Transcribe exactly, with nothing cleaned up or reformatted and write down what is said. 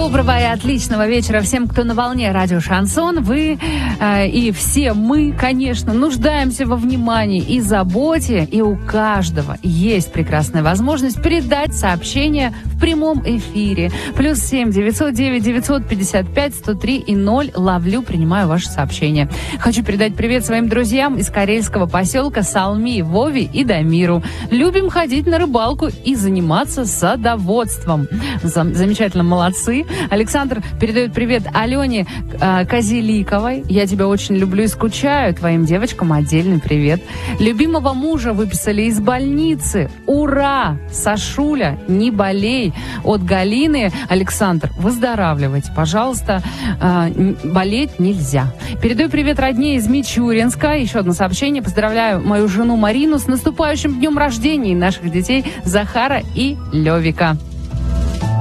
Доброго и отличного вечера всем, кто на волне радио Шансон. Вы э, и все мы, конечно, нуждаемся во внимании и заботе, и у каждого есть прекрасная возможность передать сообщение в прямом эфире. Плюс семь девятьсот девять девятьсот пятьдесят пять сто три и ноль. Ловлю, принимаю ваше сообщение. Хочу передать привет своим друзьям из карельского поселка Салми, Вове и Дамиру. Любим ходить на рыбалку и заниматься садоводством. Зам- замечательно, молодцы. Александр передает привет Алене э, Козеликовой. Я тебя очень люблю и скучаю. Твоим девочкам отдельный привет. Любимого мужа выписали из больницы. Ура! Сашуля, не болей. От Галины. Александр, выздоравливайте, пожалуйста. Э, болеть нельзя. Передаю привет родне из Мичуринска. Еще одно сообщение. Поздравляю мою жену Марину с наступающим днем рождения и наших детей Захара и Левика.